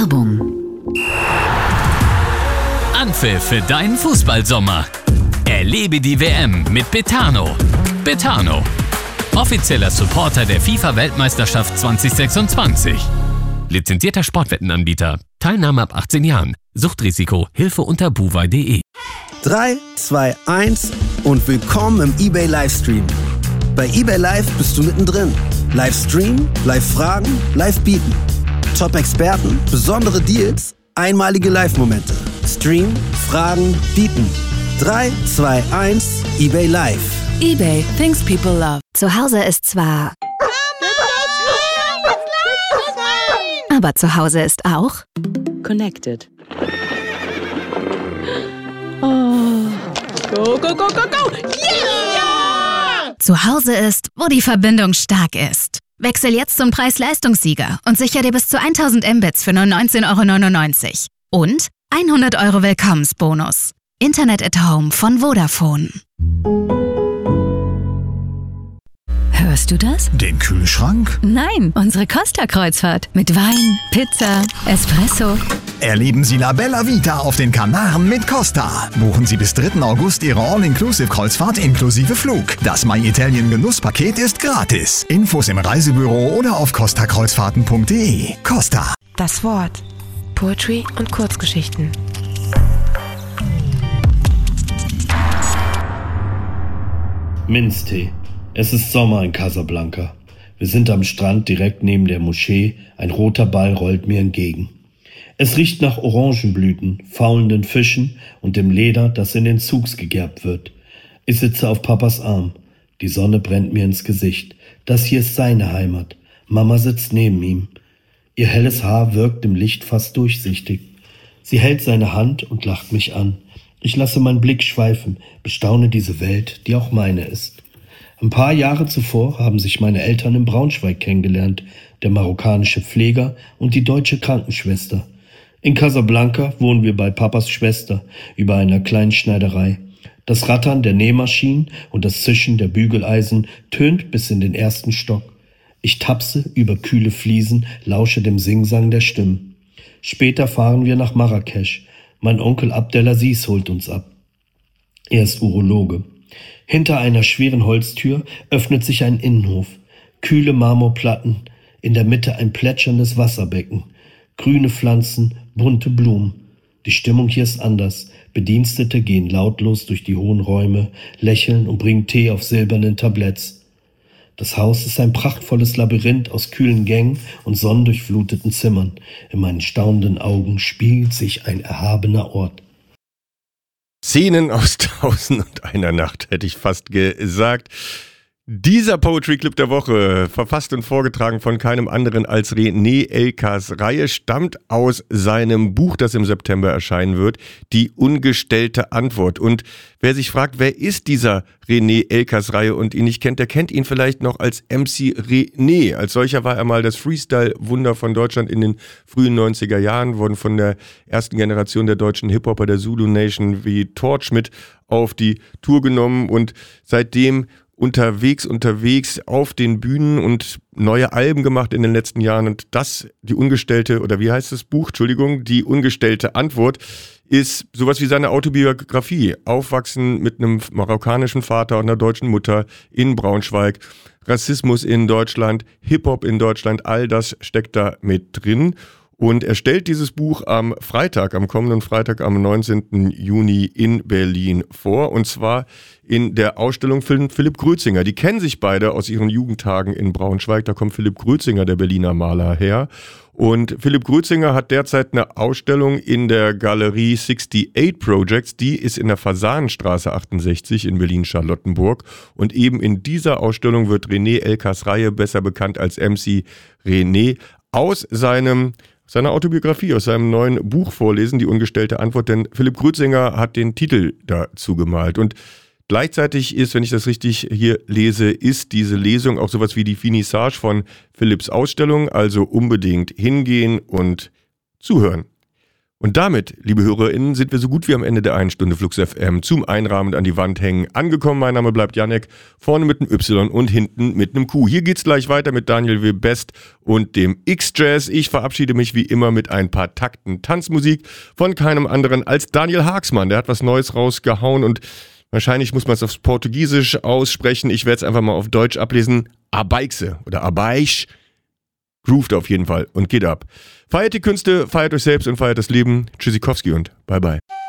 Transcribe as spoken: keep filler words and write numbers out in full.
Werbung. Anpfiff für deinen Fußballsommer. Erlebe die W M mit Betano. Betano, offizieller Supporter der FIFA-Weltmeisterschaft zwanzig sechsundzwanzig. Lizenzierter Sportwettenanbieter. Teilnahme ab achtzehn Jahren. Suchtrisiko. Hilfe unter buwei punkt de. drei, zwei, eins und willkommen im eBay Livestream. Bei eBay Live bist du mittendrin. Livestream, Live-Fragen, Live-Bieten. Top-Experten, besondere Deals, einmalige Live-Momente. Stream, Fragen, Bieten. drei, zwei, eins, eBay Live. eBay, things people love. Zu Hause ist zwar... Aber zu Hause ist auch... Connected. Oh. Go, go, go, go, go! Yeah! Zu Hause ist, wo die Verbindung stark ist. Wechsel jetzt zum Preis-Leistungssieger und sicher dir bis zu tausend Mbits für nur neunzehn Euro neunundneunzig. Und hundert Euro Willkommensbonus. Internet at Home von Vodafone. Hörst du das? Den Kühlschrank? Nein, unsere Costa-Kreuzfahrt. Mit Wein, Pizza, Espresso. Erleben Sie La Bella Vita auf den Kanaren mit Costa. Buchen Sie bis dritten August Ihre All-Inclusive-Kreuzfahrt inklusive Flug. Das My Italien Genusspaket ist gratis. Infos im Reisebüro oder auf costa kreuzfahrten punkt de. Costa. Das Wort. Poetry und Kurzgeschichten. Minztee. Es ist Sommer in Casablanca. Wir sind am Strand direkt neben der Moschee. Ein roter Ball rollt mir entgegen. Es riecht nach Orangenblüten, faulenden Fischen und dem Leder, das in den Zugs gegerbt wird. Ich sitze auf Papas Arm. Die Sonne brennt mir ins Gesicht. Das hier ist seine Heimat. Mama sitzt neben ihm. Ihr helles Haar wirkt im Licht fast durchsichtig. Sie hält seine Hand und lacht mich an. Ich lasse meinen Blick schweifen, bestaune diese Welt, die auch meine ist. Ein paar Jahre zuvor haben sich meine Eltern in Braunschweig kennengelernt, der marokkanische Pfleger und die deutsche Krankenschwester. In Casablanca wohnen wir bei Papas Schwester über einer kleinen Schneiderei. Das Rattern der Nähmaschinen und das Zischen der Bügeleisen tönt bis in den ersten Stock. Ich tapse über kühle Fliesen, lausche dem Singsang der Stimmen. Später fahren wir nach Marrakesch. Mein Onkel Abdelaziz holt uns ab. Er ist Urologe. Hinter einer schweren Holztür öffnet sich ein Innenhof. Kühle Marmorplatten, in der Mitte ein plätscherndes Wasserbecken. Grüne Pflanzen, bunte Blumen. Die Stimmung hier ist anders. Bedienstete gehen lautlos durch die hohen Räume, lächeln und bringen Tee auf silbernen Tabletts. Das Haus ist ein prachtvolles Labyrinth aus kühlen Gängen und sonnendurchfluteten Zimmern. In meinen staunenden Augen spiegelt sich ein erhabener Ort. Szenen aus Tausend und einer Nacht, hätte ich fast gesagt. Dieser Poetry Clip der Woche, verfasst und vorgetragen von keinem anderen als René Elkas Reihe, stammt aus seinem Buch, das im September erscheinen wird, Die ungestellte Antwort. Und wer sich fragt, wer ist dieser René Elkas Reihe und ihn nicht kennt, der kennt ihn vielleicht noch als M C René. Als solcher war er mal das Freestyle-Wunder von Deutschland in den frühen neunziger Jahren, wurden von der ersten Generation der deutschen Hip-Hopper der Zulu Nation wie Torch mit auf die Tour genommen und seitdem unterwegs, unterwegs auf den Bühnen und neue Alben gemacht in den letzten Jahren. Und das, die ungestellte, oder wie heißt das Buch? Entschuldigung, die ungestellte Antwort ist sowas wie seine Autobiografie. Aufwachsen mit einem marokkanischen Vater und einer deutschen Mutter in Braunschweig. Rassismus in Deutschland, Hip-Hop in Deutschland, all das steckt da mit drin. Und er stellt dieses Buch am Freitag, am kommenden Freitag, am neunzehnten Juni in Berlin vor. Und zwar in der Ausstellung Philipp Grötzinger. Die kennen sich beide aus ihren Jugendtagen in Braunschweig. Da kommt Philipp Grötzinger, der Berliner Maler, her. Und Philipp Grötzinger hat derzeit eine Ausstellung in der Galerie achtundachtzig Projects. Die ist in der Fasanenstraße achtundsechzig in Berlin-Charlottenburg. Und eben in dieser Ausstellung wird René Elkas Reihe, besser bekannt als M C René, aus seinem seiner Autobiografie, aus seinem neuen Buch vorlesen, Die ungestellte Antwort, denn Philipp Grötzinger hat den Titel dazu gemalt. Und gleichzeitig ist, wenn ich das richtig hier lese, ist diese Lesung auch sowas wie die Finissage von Philipps Ausstellung, also unbedingt hingehen und zuhören. Und damit, liebe HörerInnen, sind wir so gut wie am Ende der einen Stunde Flux F M zum Einrahmen an die Wand hängen angekommen. Mein Name bleibt Janek, vorne mit einem Y und hinten mit einem Q. Hier geht's gleich weiter mit Daniel W. Best und dem X-Jazz. Ich verabschiede mich wie immer mit ein paar Takten Tanzmusik von keinem anderen als Daniel Haaksmann. Der hat was Neues rausgehauen und wahrscheinlich muss man es aufs Portugiesisch aussprechen. Ich werde es einfach mal auf Deutsch ablesen. Abaixe oder Abaisch. Grooved auf jeden Fall und geht ab. Feiert die Künste, feiert euch selbst und feiert das Leben. Tschüssikowski und bye bye.